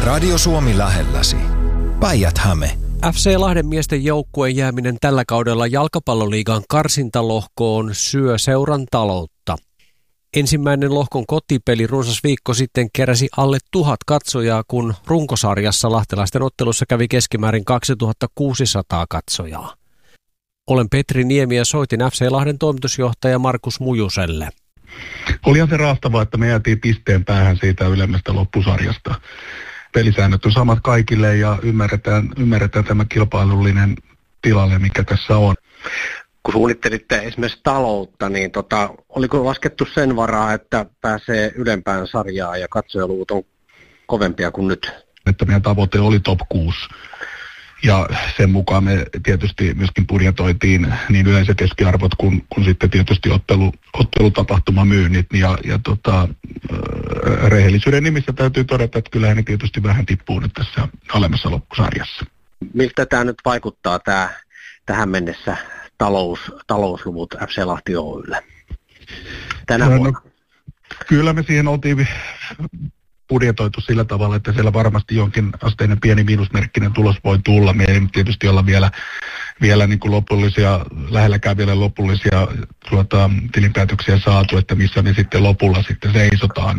Radio Suomi lähelläsi. Päijät-Häme. FC Lahden miesten joukkueen jääminen tällä kaudella jalkapalloliigan karsintalohkoon syö seuran taloutta. Ensimmäinen lohkon kotipeli runsas viikko sitten keräsi alle 1000 katsojaa, kun runkosarjassa lahtelaisten ottelussa kävi keskimäärin 2600 katsojaa. Olen Petri Niemi ja soitin FC Lahden toimitusjohtaja Markus Mujuselle. Olihan se raastavaa, että me jäätiin pisteen päähän siitä ylemmästä loppusarjasta. Pelisäännöt on samat kaikille ja ymmärretään tämä kilpailullinen tilanne, mikä tässä on. Kun suunnittelitte esimerkiksi taloutta, niin oliko laskettu sen varaa, että pääsee ylempään sarjaan ja katsojaluvut on kovempia kuin nyt? Että meidän tavoite oli top 6. Ja sen mukaan me tietysti myöskin budjetoitiin niin yleiset keskiarvot kuin sitten tietysti ottelutapahtumamyynnit. Rehellisyyden nimissä täytyy todeta, että kyllähän ne tietysti vähän tippuu nyt tässä alemmassa loppusarjassa. Miltä tämä nyt vaikuttaa tähän mennessä talousluvut FC Lahti Oy:lle tänä vuonna? Kyllä me siihen oltiin budjetoitu sillä tavalla, että siellä varmasti jonkin asteinen pieni miinusmerkkinen tulos voi tulla. Me ei tietysti olla vielä niin kuin lähelläkään vielä lopullisia tilinpäätöksiä saatu, että missä me sitten lopulla sitten seisotaan.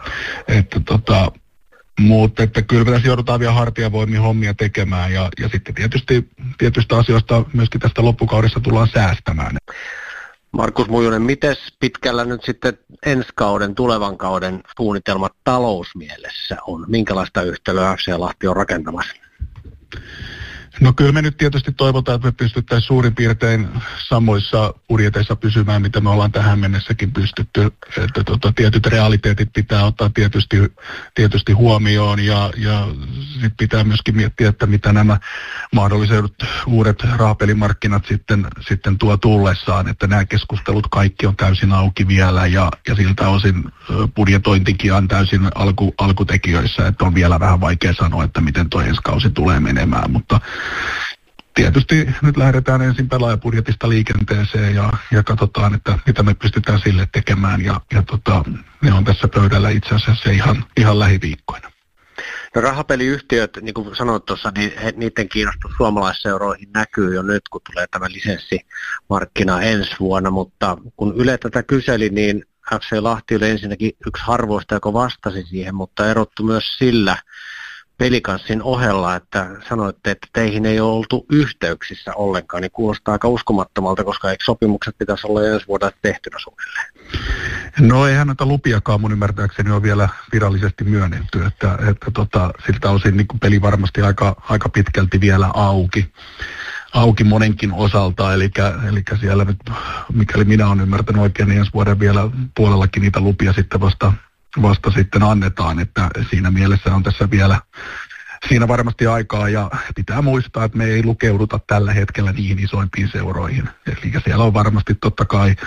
Mutta että kyllä me tässä joudutaan vielä hartiavoimin hommia tekemään ja sitten tietysti tietystä asioista myöskin tästä loppukaudessa tullaan säästämään. Markus Mujunen, miten pitkällä nyt sitten ensi kauden, tulevan kauden suunnitelmat talousmielessä on? Minkälaista yhtälöä FC Lahti on rakentamassa? No kyllä me nyt tietysti toivotaan, että me pystyttäisiin suurin piirtein samoissa budjeteissa pysymään, mitä me ollaan tähän mennessäkin pystytty. Että tietyt realiteetit pitää ottaa tietysti huomioon ja sit pitää myöskin miettiä, että mitä nämä mahdolliset uudet rahapelimarkkinat sitten tuo tullessaan, että nämä keskustelut kaikki on täysin auki vielä ja siltä osin budjetointikin on täysin alkutekijöissä, että on vielä vähän vaikea sanoa, että miten tuo ensi kausi tulee menemään, mutta tietysti nyt lähdetään ensin pelaajabudjetista liikenteeseen ja katsotaan, että mitä me pystytään sille tekemään ja ne on tässä pöydällä itse asiassa ihan lähiviikkoina. No rahapeliyhtiöt, niin kuin sanoit tuossa, niin niiden kiinnostus suomalaisseuroihin näkyy jo nyt, kun tulee tämä lisenssimarkkina ensi vuonna, mutta kun Yle tätä kyseli, niin FC Lahti oli ensinnäkin yksi harvoista, joka vastasi siihen, mutta erottu myös sillä pelikanssin ohella, että sanoitte, että teihin ei ole oltu yhteyksissä ollenkaan, niin kuulostaa aika uskomattomalta, koska eikö sopimukset pitäisi olla ensi vuonna tehtynä suunnilleen? No eihän näitä lupiakaan mun ymmärtääkseni ole vielä virallisesti myönnetty, että siltä osin niin peli varmasti aika pitkälti vielä auki monenkin osalta, eli siellä nyt, mikäli minä olen ymmärtänyt oikein, niin ensi vuoden vielä puolellakin niitä lupia sitten vasta sitten annetaan, että siinä mielessä on tässä vielä siinä varmasti aikaa ja pitää muistaa, että me ei lukeuduta tällä hetkellä niihin isoimpiin seuroihin. Eli siellä on varmasti totta kai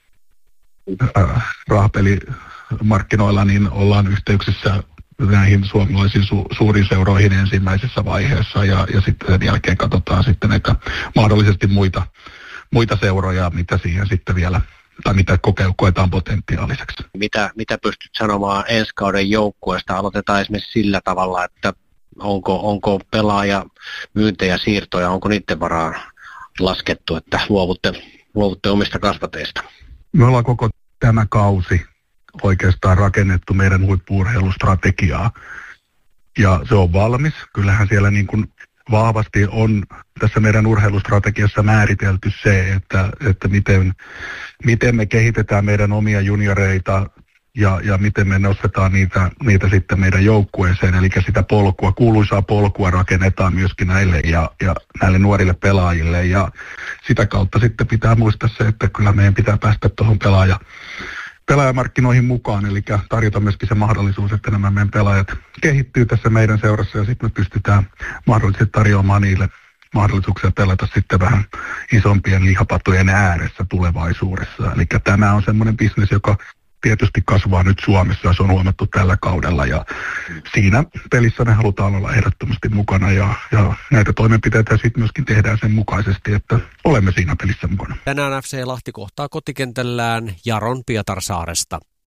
rahapelimarkkinoilla niin ollaan yhteyksissä näihin suomalaisiin suuriin seuroihin ensimmäisessä vaiheessa ja sitten sen jälkeen katsotaan sitten näitä mahdollisesti muita seuroja, mitä siihen sitten vielä tai mitä koetaan potentiaaliseksi. Mitä pystyt sanomaan ensi kauden joukkueesta? Aloitetaan esimerkiksi sillä tavalla, että onko pelaaja myyntejä, siirtoja, onko niiden varaan laskettu, että luovutte omista kasvateista? Me ollaan koko tämä kausi oikeastaan rakennettu meidän huippu-urheilustrategiaa ja se on valmis. Kyllähän siellä niin kuin vahvasti on tässä meidän urheilustrategiassa määritelty se, että miten me kehitetään meidän omia junioreita ja miten me nostetaan niitä sitten meidän joukkueeseen. Eli sitä kuuluisaa polkua rakennetaan myöskin näille ja näille nuorille pelaajille. Ja sitä kautta sitten pitää muistaa se, että kyllä meidän pitää päästä tuohon pelaajamarkkinoihin mukaan, eli tarjota myöskin se mahdollisuus, että nämä meidän pelaajat kehittyy tässä meidän seurassa ja sitten me pystytään mahdollisesti tarjoamaan niille mahdollisuuksia pelata sitten vähän isompien lihapatojen ääressä tulevaisuudessa. Eli tämä on semmoinen bisnes, joka tietysti kasvaa nyt Suomessa ja se on huomattu tällä kaudella ja siinä pelissä me halutaan olla ehdottomasti mukana ja näitä toimenpiteitä sitten myöskin tehdään sen mukaisesti, että olemme siinä pelissä mukana. Tänään FC Lahti kohtaa kotikentällään Jaron Pietarsaaresta.